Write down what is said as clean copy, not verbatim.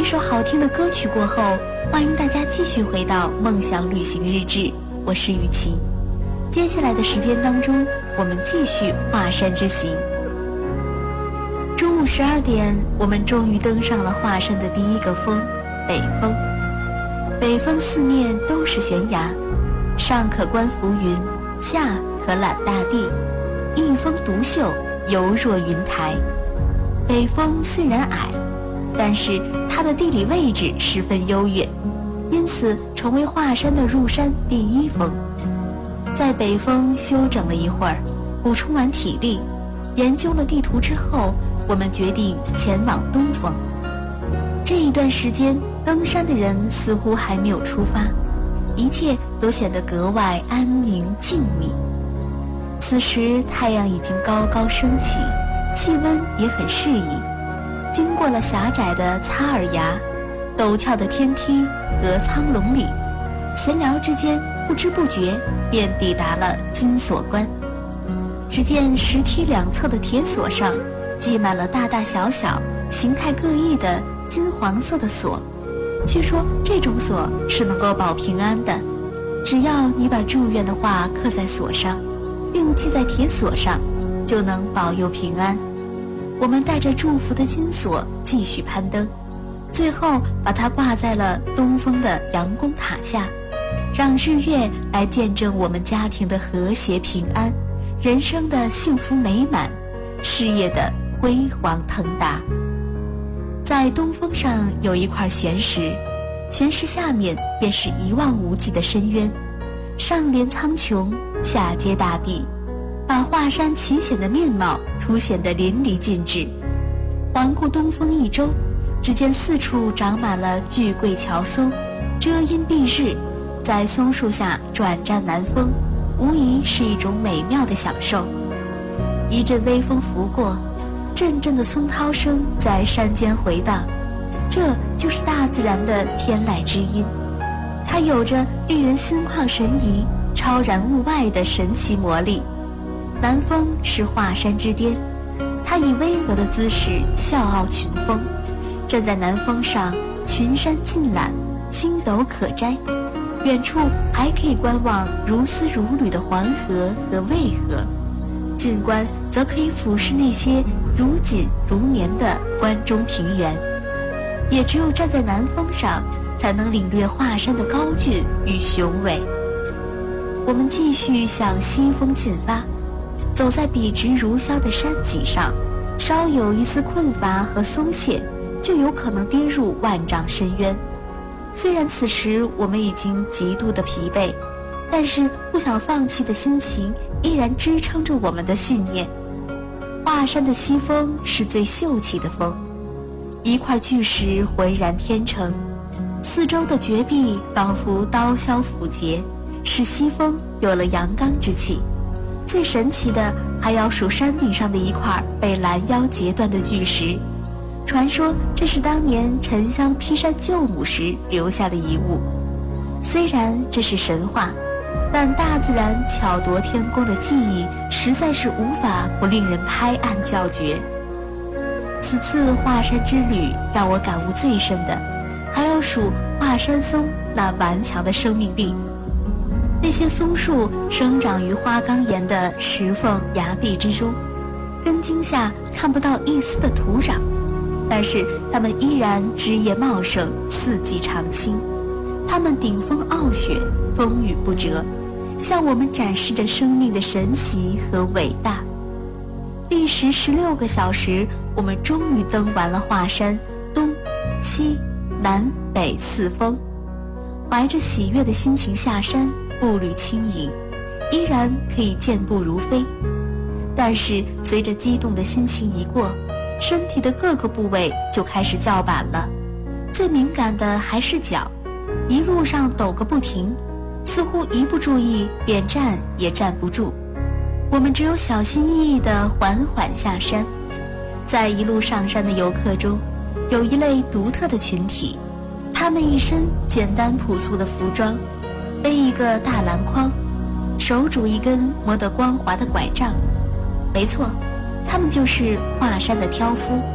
一首好听的歌曲过后，欢迎大家继续回到梦想旅行日志，我是雨晴。接下来的时间当中，我们继续华山之行。中午12点，我们终于登上了华山的第一个峰——北峰。北峰四面都是悬崖，上可观浮云，下可览大地，一峰独秀，犹若云台。北峰虽然矮，但是它的地理位置十分优越，因此成为华山的入山第一峰。在北峰休整了一会儿，补充完体力，研究了地图之后，我们决定前往东峰。这一段时间，登山的人似乎还没有出发，一切都显得格外安宁静谧。此时太阳已经高高升起，气温也很适宜。经过了狭窄的擦耳崖，陡峭的天梯和苍龙岭，闲聊之间不知不觉便抵达了金锁关。只见石梯两侧的铁锁上系满了大大小小、形态各异的金黄色的锁，据说这种锁是能够保平安的，只要你把祝愿的话刻在锁上，并系在铁锁上，就能保佑平安。我们带着祝福的金锁继续攀登，最后把它挂在了东峰的阳宫塔下，让日月来见证我们家庭的和谐平安，人生的幸福美满，事业的辉煌腾达。在东峰上有一块悬石，悬石下面便是一望无际的深渊，上连苍穹，下接大地，把华山奇险的面貌凸显得淋漓尽致。环顾东峰一周，只见四处长满了巨桂乔松，遮阴蔽日，在松树下转战南风，无疑是一种美妙的享受。一阵微风拂过，阵阵的松涛声在山间回荡，这就是大自然的天籁之音，它有着令人心旷神怡、超然物外的神奇魔力。南峰是华山之巅，它以巍峨的姿势笑傲群峰，站在南峰上，群山尽览，星斗可摘，远处还可以观望如丝如缕的黄河和渭河，近观则可以俯视那些如锦如棉的关中平原。也只有站在南峰上，才能领略华山的高峻与雄伟。我们继续向西峰进发，走在笔直如削的山脊上，稍有一丝困乏和松懈，就有可能跌入万丈深渊。虽然此时我们已经极度的疲惫，但是不想放弃的心情依然支撑着我们的信念。华山的西峰是最秀气的峰，一块巨石浑然天成，四周的绝壁仿佛刀削斧截，使西峰有了阳刚之气。最神奇的还要数山顶上的一块被拦腰截断的巨石，传说这是当年沉香劈山救母时留下的遗物。虽然这是神话，但大自然巧夺天工的技艺实在是无法不令人拍案叫绝。此次华山之旅让我感悟最深的，还要数华山松那顽强的生命力。那些松树生长于花岗岩的石缝崖壁之中，根茎下看不到一丝的土壤，但是它们依然枝叶茂盛，四季常青。它们顶风傲雪，风雨不折，向我们展示着生命的神奇和伟大。历时16个小时，我们终于登完了华山东西南北四峰，怀着喜悦的心情下山，步履轻盈，依然可以健步如飞。但是随着激动的心情一过，身体的各个部位就开始叫板了，最敏感的还是脚，一路上抖个不停，似乎一不注意便站也站不住。我们只有小心翼翼地缓缓下山。在一路上山的游客中，有一类独特的群体，他们一身简单朴素的服装，背一个大篮筐，手拄一根磨得光滑的拐杖。没错，他们就是华山的挑夫。